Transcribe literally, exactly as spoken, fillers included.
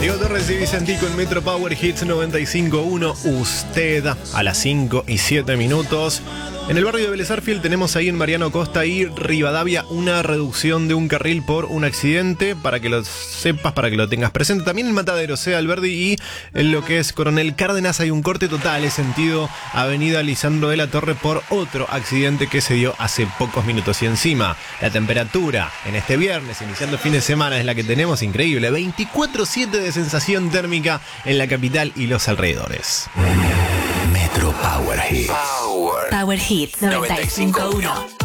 Diego Torres y Vicentico en Metro Power Hits noventa y cinco punto uno. Usted a las cinco y siete minutos. En el barrio de Vélez Arfiel tenemos ahí en Mariano Costa y Rivadavia una reducción de un carril por un accidente, para que lo sepas, para que lo tengas presente. También en Matadero, sea Alberdi, y en lo que es Coronel Cárdenas hay un corte total en sentido Avenida Lisandro de la Torre por otro accidente que se dio hace pocos minutos. Y encima, la temperatura en este viernes, iniciando fin de semana, es la que tenemos, increíble, veinticuatro siete de sensación térmica en la capital y los alrededores. Metro Power Hits. Power, Power Hits noventa y cinco punto uno.